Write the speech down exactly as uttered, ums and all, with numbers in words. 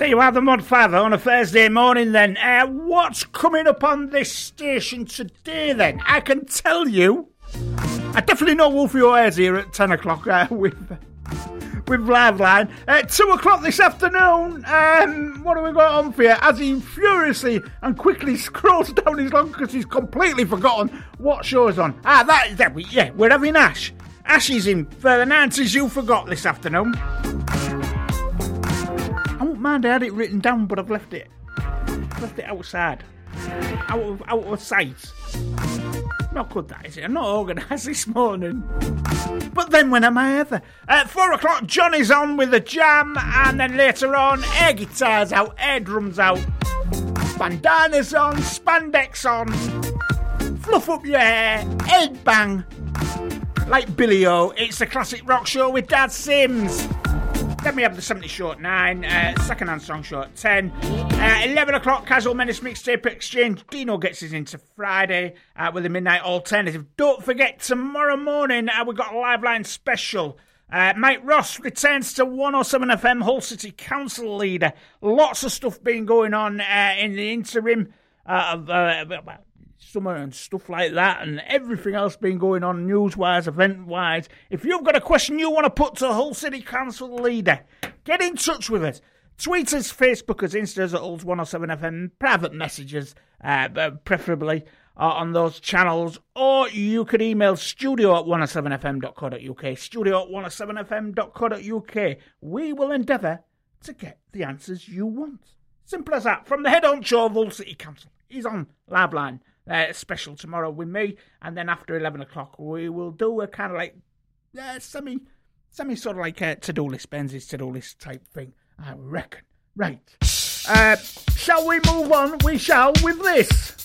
There you are, the Modfather on a Thursday morning then. Uh, what's coming up on this station today then? I can tell you. I definitely know Wolfie O'Hare's here at ten o'clock uh, with with Liveline. At two o'clock this afternoon, um, what have we got on for you? As he furiously and quickly scrolls down his log because he's completely forgotten what show is on. Ah, that is that. Yeah, we're having Ash. Ash is in for the nineties you forgot this afternoon. I won't mind, I had it written down, but I've left it. Left it outside. Out of, out of sight. Not good, that, is it? I'm not organised this morning. But then when am I ever? At four o'clock, Johnny's on with a jam, and then later on, air guitars out, air drums out, bandanas on, spandex on, fluff up your hair, head bang. Like Billy O, it's the classic rock show with Dad Sims. Then we have the seventies show at nine, uh, second hand song show at ten, uh, eleven o'clock Casual Menace mixtape exchange. Dino gets us into Friday uh, with a midnight alternative. Don't forget tomorrow morning uh, we've got a Liveline special. Uh, Mike Ross returns to one oh seven F M, Hull City Council leader. Lots of stuff been going on uh, in the interim uh, of uh, well, summer and stuff like that, and everything else been going on news-wise, event-wise. If you've got a question you want to put to Hull City Council leader, get in touch with us. Tweet us, Facebook us, Insta us at Hull's one oh seven F M, private messages, uh, preferably uh, on those channels, or you could email studio at one oh seven f m dot co dot u k, studio at one oh seven f m dot co dot u k. We will endeavour to get the answers you want. Simple as that. From the head honcho of Hull City Council, he's on Liveline. Uh, special tomorrow with me, and then after eleven o'clock we will do a kind of like uh, semi semi sort of like a to-do list, Benz's to-do list type thing, I reckon. Right, uh, shall we move on? We shall with this.